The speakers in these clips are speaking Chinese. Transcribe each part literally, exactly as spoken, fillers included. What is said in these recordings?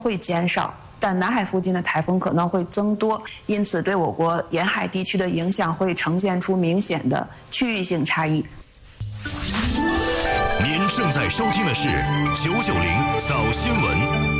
会减少，但南海附近的台风可能会增多，因此对我国沿海地区的影响会呈现出明显的区域性差异。 您正在收听的是九九零早新闻。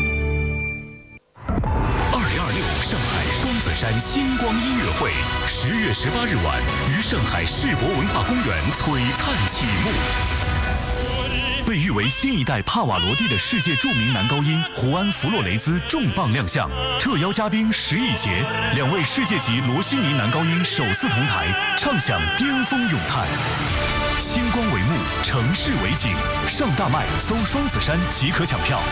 二零二六上海双子山星光音乐会，十月十八日晚于上海世博文化公园璀璨启幕。被誉为新一代帕瓦罗蒂的世界著名男高音胡安·弗洛雷兹重磅亮相，特邀嘉宾石以洁，两位世界级罗西尼男高音首次同台，唱响巅峰咏叹。星光为幕，城市为景，上大麦搜双子山即可抢票。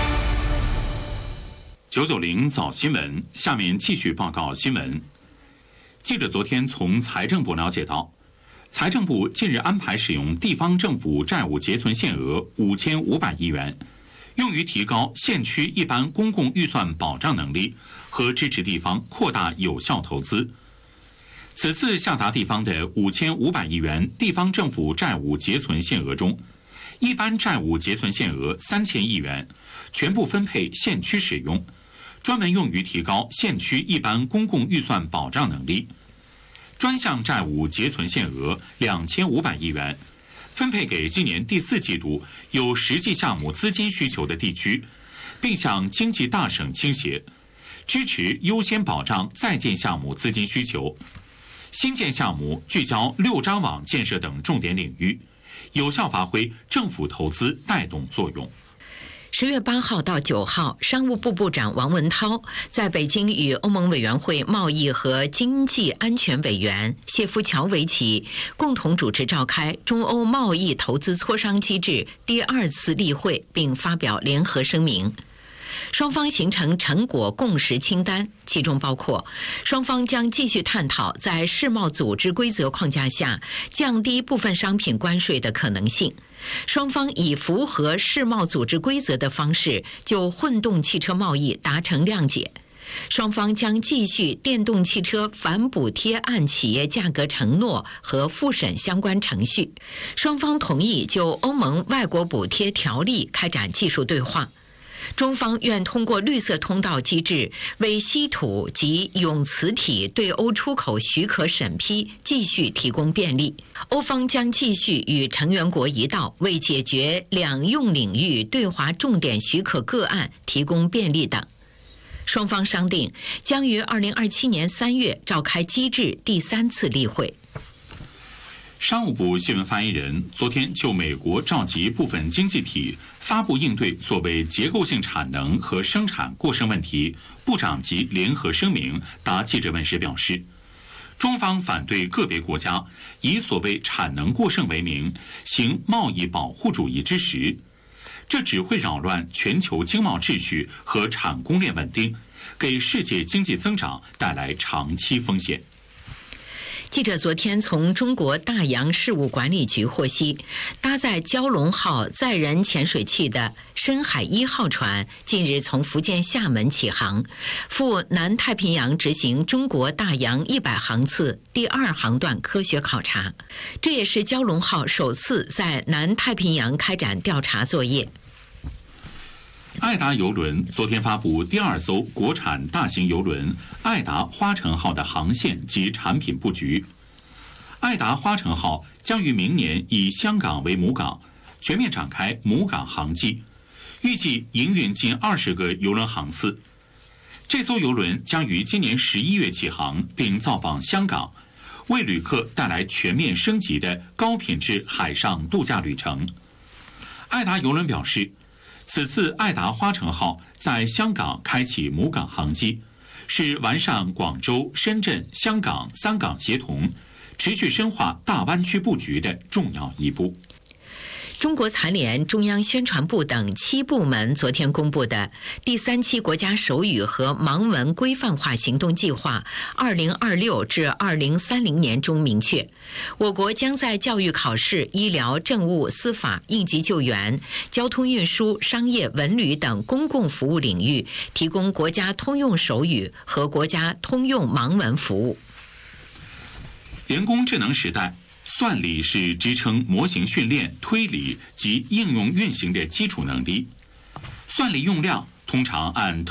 九九零早新闻，下面继续报告新闻。记者昨天从财政部了解到，财政部近日安排使用地方政府债务结存限额五千五百亿元，用于提高县区一般公共预算保障能力和支持地方扩大有效投资。此次下达地方的五千五百亿元地方政府债务结存限额中，一般债务结存限额三千亿元，全部分配县区使用，专门用于提高县区一般公共预算保障能力。专项债务结存限额两千五百亿元，分配给今年第四季度有实际项目资金需求的地区，并向经济大省倾斜，支持优先保障在建项目资金需求。新建项目聚焦六张网建设等重点领域，有效发挥政府投资带动作用。 十月八号到九号，商务部部长王文涛在北京与欧盟委员会贸易和经济安全委员谢夫乔维奇共同主持召开中欧贸易投资磋商机制第二次例会，并发表联合声明。双方形成成果共识清单，其中包括双方将继续探讨在世贸组织规则框架下降低部分商品关税的可能性，双方以符合世贸组织规则的方式就混动汽车贸易达成谅解，双方将继续电动汽车反补贴按企业价格承诺和复审相关程序，双方同意就欧盟外国补贴条例开展技术对话。中方愿通过绿色通道机制，为稀土及永磁体对欧出口许可审批继续提供便利。欧方将继续与成员国一道，为解决两用领域对华重点许可个案提供便利等。双方商定将于二零二七年三月召开机制第三次例会。 商务部新闻发言人昨天就美国召集部分经济体发布应对所谓结构性产能和生产过剩问题部长级联合声明答记者问时表示，中方反对个别国家以所谓产能过剩为名行贸易保护主义之实，这只会扰乱全球经贸秩序和产供链稳定，给世界经济增长带来长期风险。 记者昨天从中国大洋事务管理局获悉，搭载蛟龙号载人潜水器的深海一号船近日从福建厦门起航，赴南太平洋执行中国大洋一百航次第二航段科学考察，这也是蛟龙号首次在南太平洋开展调查作业。 爱达邮轮昨天发布第二艘国产大型邮轮爱达花城号的航线及产品布局。爱达花城号将于明年以香港为母港，全面展开母港航迹，预计营运近二十个邮轮航次。这艘邮轮将于今年十一月起航，并造访香港，为旅客带来全面升级的高品质海上度假旅程。爱达邮轮表示，此次爱达花城号在香港开启母港航迹，是完善广州、深圳、香港三港协同，持续深化大湾区布局的重要一步。 中国残联、中央宣传部等七部门昨天公布的第三期国家手语和盲文规范化行动计划二零二六至二零三零年中明确，我国将在教育考试、医疗、政务、司法、应急救援、交通运输、商业、文旅等公共服务领域提供国家通用手语和国家通用盲文服务。 人工智能时代，算力是支撑模型训练、推理及应用运行的基础能力。算力用量通常按